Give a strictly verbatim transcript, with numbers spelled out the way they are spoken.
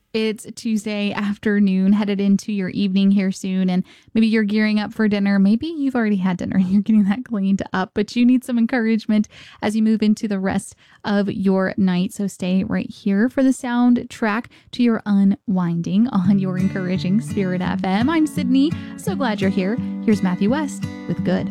It's Tuesday afternoon, headed into your evening here soon, and maybe you're gearing up for dinner. Maybe you've already had dinner and you're getting that cleaned up, but you need some encouragement as you move into the rest of your night. So stay right here for the soundtrack to your unwinding on your encouraging Spirit F M. I'm Sydney. So glad you're here. Here's Matthew West with Good.